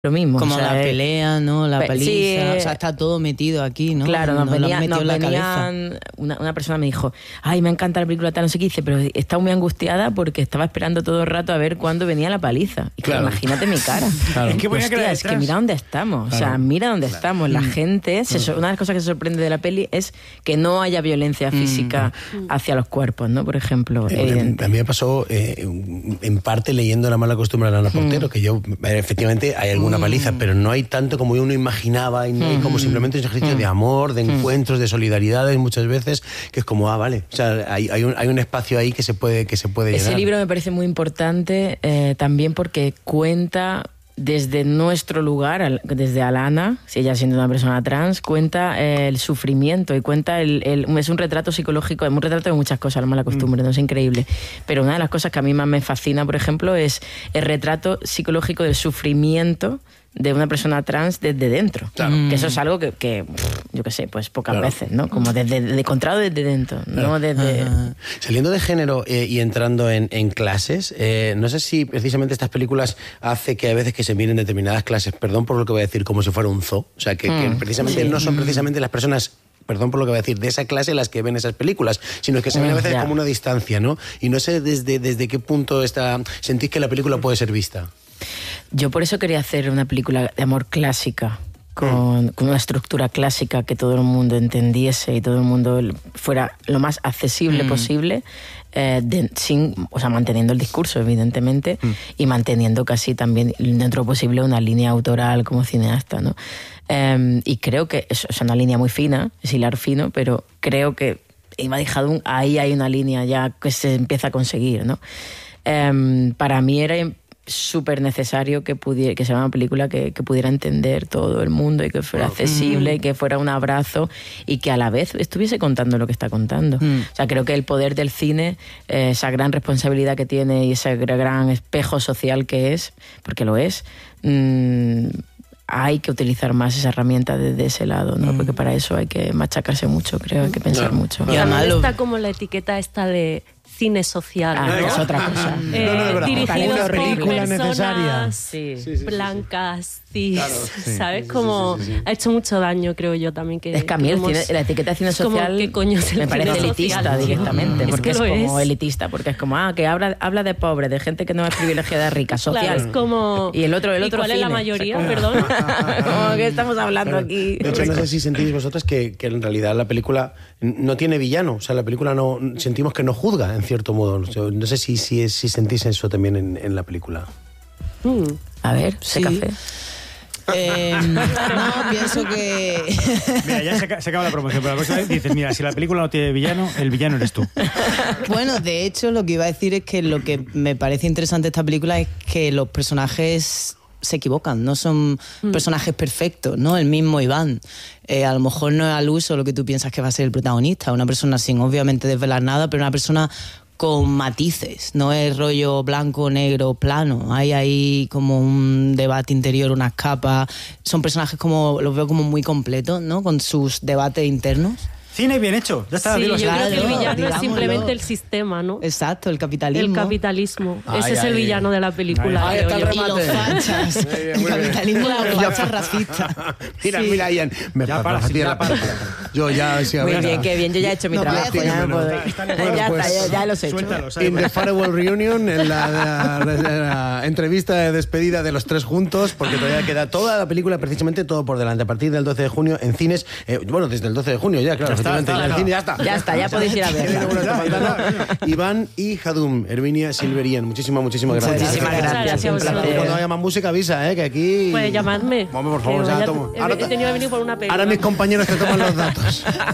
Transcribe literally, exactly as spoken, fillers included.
lo mismo. Como o sea, la eh, pelea, ¿no? La paliza. Sí, eh, o sea, está todo metido aquí, ¿no? Claro, nos, nos venía, nos nos la venían... Una, una persona me dijo, ay, me encanta la película tal, no sé qué, dice, pero estaba muy angustiada porque estaba esperando todo el rato a ver cuándo venía la paliza. Y claro, imagínate mi cara. Claro. Es que, Hostia, es que mira dónde estamos. Claro. O sea, mira dónde claro. estamos. La mm. gente... Se, una de las cosas que se sorprende de la peli es que no haya violencia física mm. hacia los cuerpos, ¿no? Por ejemplo, eh, evidente. A mí me pasó, eh, en parte, leyendo La mala costumbre de Ana Portero, mm. que yo, efectivamente, hay alguna mm. paliza, pero no hay tanto como uno imaginaba, y no hay como simplemente un ejercicio de amor, de encuentros, de solidaridades muchas veces, que es como, ah, vale, o sea, hay, hay, un, hay un espacio ahí que se puede, que se puede llenar. Ese libro me parece muy importante eh, también porque cuenta desde nuestro lugar, desde Alana, si ella siendo una persona trans, cuenta eh, el sufrimiento y cuenta el, el, es un retrato psicológico, es un retrato de muchas cosas, la mala costumbre, mm. no es increíble, pero una de las cosas que a mí más me fascina, por ejemplo, es el retrato psicológico del sufrimiento de una persona trans desde dentro. Claro. Que eso es algo que, que yo qué sé, pues pocas claro. veces, ¿no? Como desde de, encontrado desde dentro, claro. no desde... Uh-huh. Saliendo de género eh, y entrando en, en clases, eh, no sé si precisamente estas películas hace que a veces que se miren determinadas clases, perdón por lo que voy a decir, como si fuera un zoo, o sea, que, mm. que precisamente sí. no son precisamente las personas... perdón por lo que voy a decir, de esa clase las que ven esas películas, sino que se ven a veces yeah. como una distancia, ¿no? Y no sé desde, desde qué punto está, sentís que la película puede ser vista. Yo por eso quería hacer una película de amor clásica, con, mm. con una estructura clásica que todo el mundo entendiese y todo el mundo fuera lo más accesible mm. posible, eh, de, sin, o sea, manteniendo el discurso, evidentemente, mm. y manteniendo casi también dentro de lo posible una línea autoral como cineasta, ¿no? Um, y creo que es, es una línea muy fina, es hilar fino, pero creo que me ha dejado un, ahí hay una línea ya que se empieza a conseguir, ¿no? Um, para mí era súper necesario que pudiera, que sea una película que, que pudiera entender todo el mundo y que fuera wow. accesible mm. y que fuera un abrazo y que a la vez estuviese contando lo que está contando. Mm. O sea, creo que el poder del cine, eh, esa gran responsabilidad que tiene y ese gran espejo social que es, porque lo es, mmm, hay que utilizar más esa herramienta desde ese lado, ¿no? Mm. Porque para eso hay que machacarse mucho, creo, hay que pensar no. mucho. Y además está como la etiqueta esta de cine social, ah, ¿no? Es otra cosa. Eh, no, no, no, dirigidos por película necesaria. Sí. Sí, sí, blancas, cis, claro, sí. ¿sabes? Como sí, sí, sí, sí. ha hecho mucho daño, creo yo también. Que, es que a mí el cine, la etiqueta de cine social ¿qué coño es el me parece elitista social? Directamente, porque es, que es como es. elitista, porque es como, ah, que habla, habla de pobre, de gente que no es privilegiada rica, social. Claro, es como... Y el otro, el otro ¿Y cuál cine? Es la mayoría, o sea, perdón? Como que estamos hablando claro. aquí. De hecho, no sé si sentís vosotras que, que en realidad la película no tiene villano, o sea, la película no sentimos que no juzga, en cierto modo. No sé si, si, si sentís eso también en, en la película. Mm. A ver, sé sí. café. Eh, no, pienso que... Mira, ya se, se acaba la promoción, pero la próxima vez dices, mira, si la película no tiene villano, el villano eres tú. Bueno, de hecho, lo que iba a decir es que lo que me parece interesante de esta película es que los personajes se equivocan, no son mm. personajes perfectos, ¿no? El mismo Iván. Eh, a lo mejor no es al uso lo que tú piensas que va a ser el protagonista, una persona sin obviamente desvelar nada, pero una persona con matices, no es rollo blanco, negro, plano. Hay ahí como un debate interior, unas capas. Son personajes como, los veo como muy completos, ¿no? Con sus debates internos. Cine bien hecho, ya está. Sí, dilo, yo claro, creo que el villano digámoslo. Es simplemente el sistema, ¿no? Exacto, el capitalismo. El capitalismo. Ay, Ese ay, es el villano de la película. Ahí está el remate. Y los fachas. El capitalismo y los fachas racistas. Mira, sí. mira, Ian. Me ya para, sí, ya para. Yo ya... Sí, muy ver, bien, qué bien. Yo ya he hecho mi no, trabajo. ya, ya, no puedo. Bueno, ya pues, está, ya, ya los he hecho. Suéltalos. In the Farewell Reunion, en la, la, la, la entrevista de despedida de los tres juntos, porque todavía queda toda la película, precisamente todo por delante. A partir del doce de junio en cines, eh, bueno, desde el doce de junio ya, claro, ya está, efectivamente, está, ya el está. cine ya está. Ya está, ya podéis ir a verla. Iván y Hadum, Herminia Silverian, muchísimas, muchísimas gracias. Muchísimas gracias. gracias Un placer. Cuando haya más música, avisa, ¿eh? Que aquí... Puedes llamarme. Vamos, por favor, Que ya vaya- tomo. he, he tenido que venir por una película. Ahora mis compañeros que toman los datos.